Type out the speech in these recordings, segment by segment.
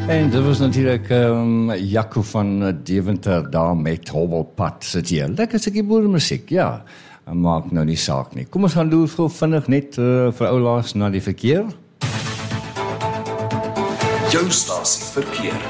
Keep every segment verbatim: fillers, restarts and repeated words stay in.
En dit was natuurlijk um, Jaco van Deventer daar met Hobbelpad sit hier. Lekker stukkie boeremusiek, ja. Maak nou nie saak nie. Kom ons gaan loer gou vinnig net uh, vir oulaas na die verkeer. Jou stasie verkeer.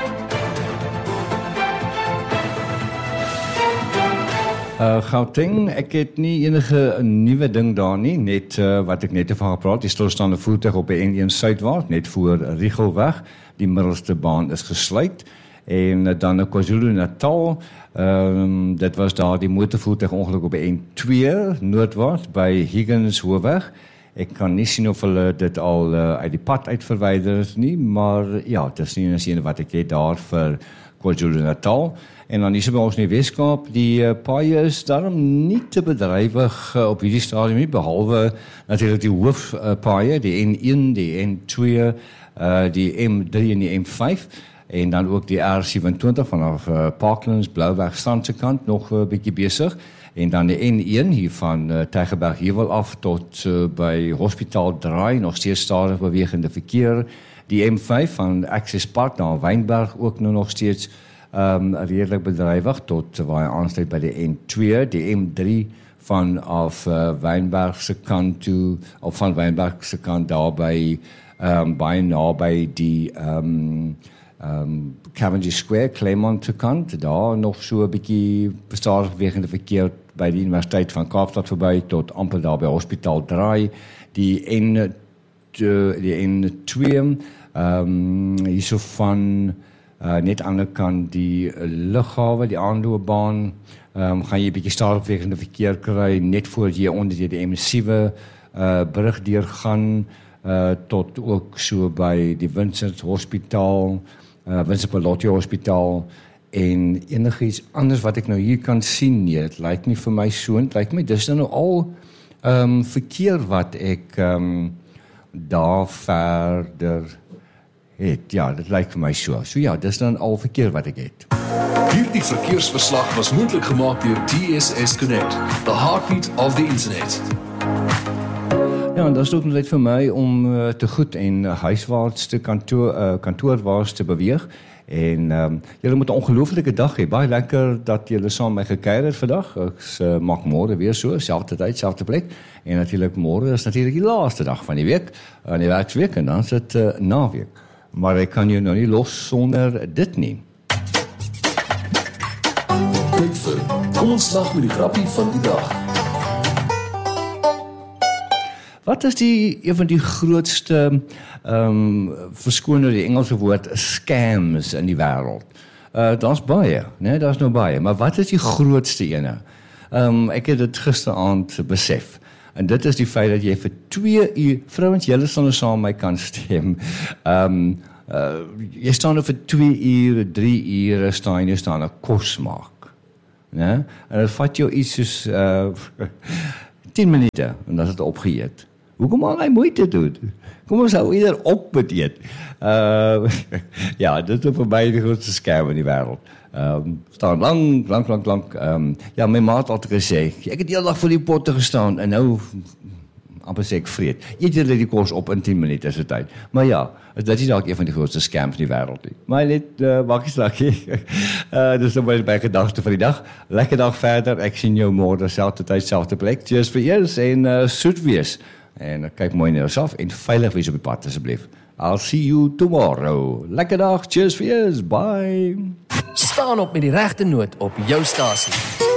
Uh, Gauteng, ek het nie enige nuwe ding daar nie, net uh, wat ek net van gepraat, die stilstaande voertuig op die N een suidwaarts, net voor Riegelweg, die middelste baan is gesluit, en uh, dan KwaZulu-Natal, um, dit was daar die motorvoertuig ongeluk op die N twee noordwaarts, by Higgins Hoofweg. Ek kan nie sien of hulle dit al uh, uit die pad uit verwyder is nie, maar ja, dit is nie eens een wat ek het daar vir KwaZulu-Natal. En dan is by ons in die Weskaap, die uh, paaie is daarom nie te bedrywig uh, op hierdie stadium nie, behalwe natuurlijk die hoofpaaie, die N een, die N twee, uh, die M drie en die M vyf, en dan ook die R sewenentwintig vanaf uh, Parklands, Blouweg, Strandse kant, nog 'n uh, bietjie besig, en dan die N een hier van uh, Tygerberg Heuwel af tot uh, by Hospitaal Draai, nog steeds stadig bewegende verkeer, die M vyf van Access Park na Wynberg ook nou nog steeds Um, redelijk bedrijvig tot waar je aansluit bij de N twee, de M drie vanaf uh, Wynbergse kant toe, of van Wynbergse kant daarbij, um, bijna bij die um, um, Cavendish Square, Claremont kant, daar nog zo een beetje bestadig bewegende verkeer bij de Universiteit van Kaapstad voorbij, tot amper daar bij Hospitaal Draai, die N, die N twee, um, hier zo van Uh, net aan de andere kant die uh, lughawe, die aanloopbaan, um, gaan je een beetje stadig bewegende verkeer krijgen, net voor je onder die M sewe uh, brug deur gaan, uh, tot ook so bij die Vincent Hospitaal, uh, Vincent Pallotti Hospitaal, en enigiets anders wat ik nou hier kan zien, nee, het lijkt niet voor mij zo, het lijkt mij, dus dan nou al um, verkeer wat ik um, daar verder het. Ja, dat lijkt vir my so. So ja, dis dan al verkeer wat ek het. Hierdie verkeersverslag was moontlik gemaak deur T S S Connect, the heartbeat of the internet. Ja, en dat is ook net vir my om uh, te goed en uh, huiswaarts te kantoor, uh, kantoorwaarts te beweeg. En um, julle moet 'n ongelooflike dag hê. Baie lekker dat julle saam met my gekuier het vandag. Ek uh, maak môre weer so, selfde tyd, selfde plek. En natuurlik môre is natuurlik die laaste dag van die week, uh, die werksweek, en dan is dit uh, naweek. Maar ek kan jou nou nie los sonder dit nie. Tyd vir kom ons lag met die grappie van die dag. Wat is die een van die grootste um, verskoon nou die Engelse woord scams in die wêreld? Uh, daar's baie, né? Daar's nou baie, maar wat is die grootste ene? Um, ek het dit gisteraand besef. En dit is die feit dat jy vir twee uur, vrouens, julle sal nou saam my kan stem. Um, uh, jy staan nou vir twee uur, drie ure staan jy staan 'n kos maak. Né? En dit vat jou iets soos uh, tien minute en dan is dit opgeëet. Hoekom al hy moeite doen? Kom ons hou ieder op met eet. Uh, ja, dit is vir my die grootste scam in die wêreld. Um, staan lang, lang, lang, lang. Um, ja, my ma het altyd gesê, ek het die hele dag voor die potte gestaan en nou, amper sê ek vreet. Eet julle die kos op in tien minute is die tyd. Maar ja, dit is dalk een van die grootste scams in die wêreld. Maar net, uh, maak jy slakkie. uh, dis nou my gedagte van die dag. Lekker dag verder. Ek sien jou môre, selfde tyd, selfde plek. Cheers vir eers en uh, soet wees. En kyk mooi na jouself en veilig wees op die pad asseblief. I'll see you tomorrow. Lekker dag, cheers vir eers, bye. Staan op met die regte noot op jou stasie.